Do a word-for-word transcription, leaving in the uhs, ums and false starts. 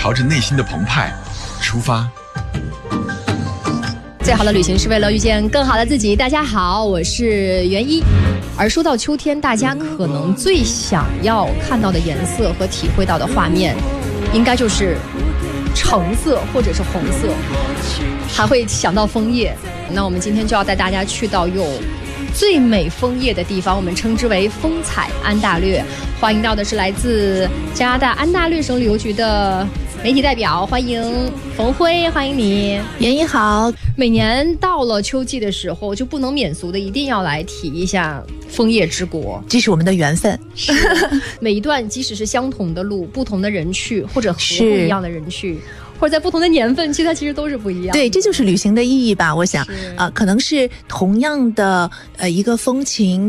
朝着内心的澎湃出发。 最好的旅行是为了遇见更好的自己。大家好，我是袁一。而说到秋天，大家可能最想要看到的颜色和体会到的画面，应该就是橙色或者是红色，还会想到枫叶。那我们今天就要带大家去到有最美枫叶的地方，我们称之为风采安大略。欢迎到的是来自加拿大安大略省旅游局的媒体代表，欢迎冯辉，欢迎你。 袁一好。 每年到了秋季的时候，就不能免俗的一定要来提一下枫叶之国， 这是我们的缘分。 每一段即使是相同的路，不同的人去，或者和不一样的人去，或者在不同的年份去，它其实都是不一样的。 对，这就是旅行的意义吧。我想啊、呃，可能是同样的呃一个风情。